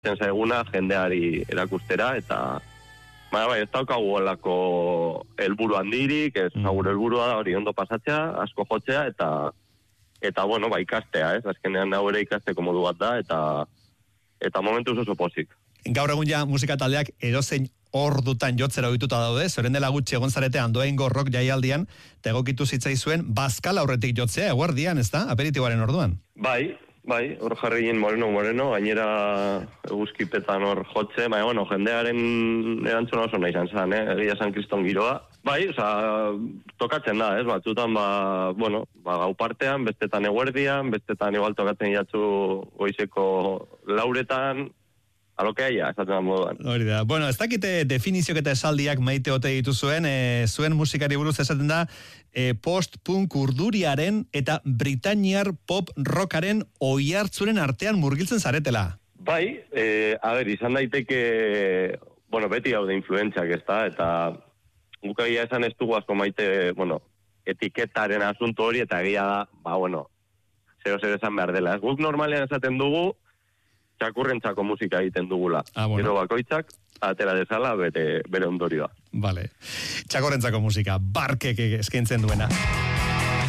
zaiguna jendeari erakustera, eta bai, ez daukagu olako helburu handirik, ez gure helburua da hori ondo pasatzea, asko jotzea, eta bueno, ikastea, ez? Azkenean hau ere ikasteko modu bat da, eta momentuz oso pozik. Gaur egun ja musika taldeak edozein ordutan jotzera ohituta daude, zoren dela gutxi egon zarete Andoaingo rock jaialdian, eta egokitu zitzaizuen Bazkal aurretik jotzea, eguerdian, ez da? Aperitiboaren orduan. Bai, hor jarri ginen moreno, gainera eguzkipetan hor jotze, bueno, jendearen erantzuna oso nahi izan, egia San Kriston giroa. Bai, tokatzen da, ez, batzutan, gau partean, bestetan eguerdian, bestetan igual tokatzen jatzu goizeko lauretan, alokeaia, esaten da moduan. Hori da. Bueno, ez dakite definizioak eta esaldiak maite ote dituzuen, zuen musikari buruz esaten da, post-punk urduriaren eta britainiar pop rockaren oihartzuren artean murgiltzen zaretela. Bai, izan daiteke, beti hau de influentziak ez da, eta gukagia esan ez dugu asko maite, etiketaren asunto hori, eta egia da, zer esan behar dela. Guk normalean esaten dugu, txakurrentzako musika egiten dugula. Gero bakoitzak, atera dezala bere ondorioa. Vale. Txakurrentzako musika, barkek eskaintzen duena.